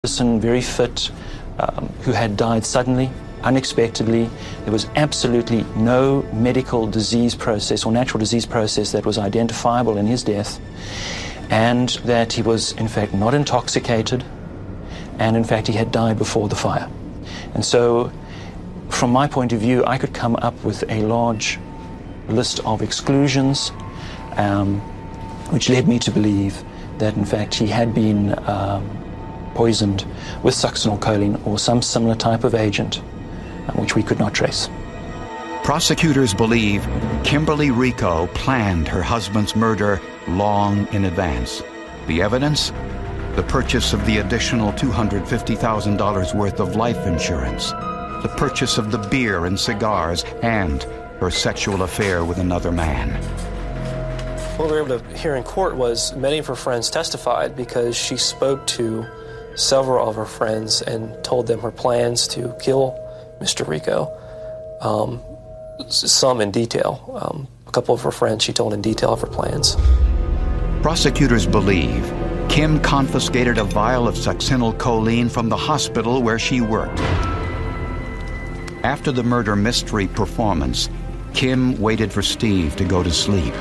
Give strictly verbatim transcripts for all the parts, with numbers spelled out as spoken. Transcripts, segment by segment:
person, very fit, um, who had died suddenly, unexpectedly. There was absolutely no medical disease process or natural disease process that was identifiable in his death, and that he was, in fact, not intoxicated, and, in fact, he had died before the fire. And so, from my point of view, I could come up with a large list of exclusions, um, which led me to believe that, in fact, he had been um, poisoned with succinylcholine or some similar type of agent, uh, which we could not trace. Prosecutors believe Kimberly Rico planned her husband's murder long in advance. The evidence? The purchase of the additional two hundred fifty thousand dollars worth of life insurance, the purchase of the beer and cigars, and her sexual affair with another man. What we were able to hear in court was many of her friends testified because she spoke to several of her friends and told them her plans to kill Mister Rico, um, some in detail. Um, a couple of her friends she told in detail of her plans. Prosecutors believe Kim confiscated a vial of succinylcholine from the hospital where she worked. After the murder mystery performance, Kim waited for Steve to go to sleep.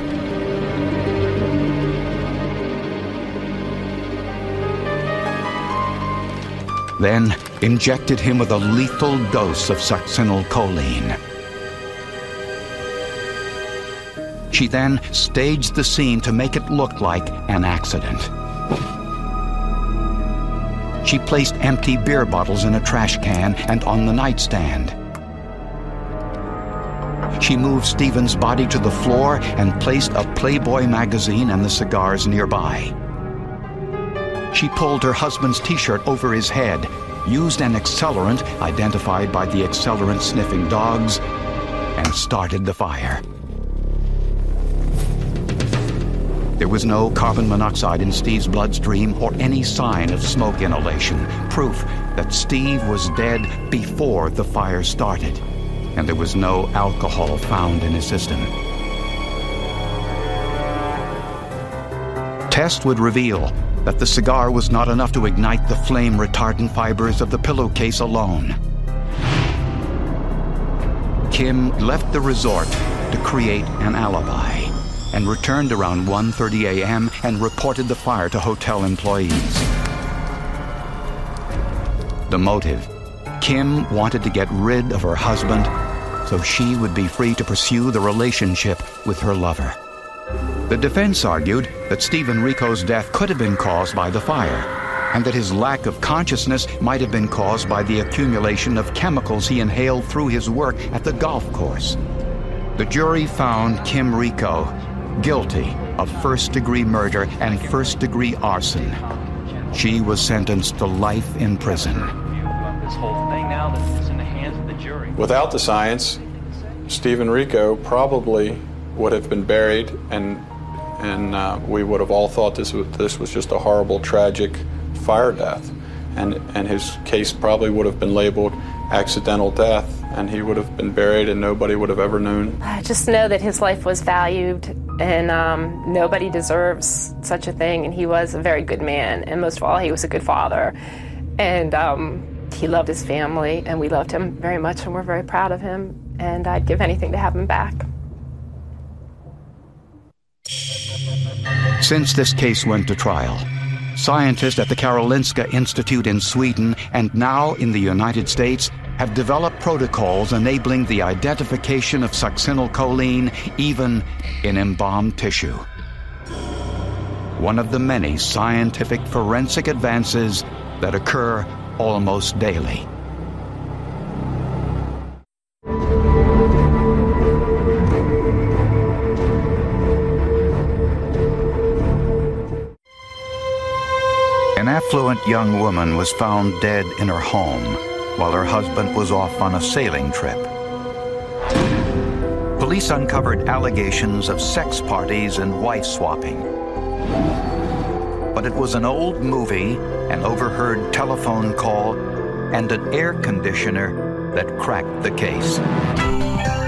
Then injected him with a lethal dose of succinylcholine. She then staged the scene to make it look like an accident. She placed empty beer bottles in a trash can and on the nightstand. She moved Stephen's body to the floor and placed a Playboy magazine and the cigars nearby. She pulled her husband's T-shirt over his head, used an accelerant identified by the accelerant-sniffing dogs, and started the fire. There was no carbon monoxide in Steve's bloodstream or any sign of smoke inhalation, proof that Steve was dead before the fire started, and there was no alcohol found in his system. Tests would reveal that the cigar was not enough to ignite the flame-retardant fibers of the pillowcase alone. Kim left the resort to create an alibi and returned around one thirty a m and reported the fire to hotel employees. The motive: Kim wanted to get rid of her husband so she would be free to pursue the relationship with her lover. The defense argued that Stephen Rico's death could have been caused by the fire, and that his lack of consciousness might have been caused by the accumulation of chemicals he inhaled through his work at the golf course. The jury found Kim Rico guilty of first-degree murder and first-degree arson. She was sentenced to life in prison. Without the science, Stephen Rico probably would have been buried, and and uh, we would have all thought this was, this was just a horrible, tragic fire death. And, and his case probably would have been labeled accidental death, and he would have been buried and nobody would have ever known. I just know that his life was valued, and um, nobody deserves such a thing, and he was a very good man, and most of all, he was a good father. And um, he loved his family, and we loved him very much, and we're very proud of him, and I'd give anything to have him back. Since this case went to trial, scientists at the Karolinska Institute in Sweden and now in the United States have developed protocols enabling the identification of succinylcholine even in embalmed tissue. One of the many scientific forensic advances that occur almost daily. An affluent young woman was found dead in her home while her husband was off on a sailing trip. Police uncovered allegations of sex parties and wife swapping. But it was an old movie, an overheard telephone call, and an air conditioner that cracked the case.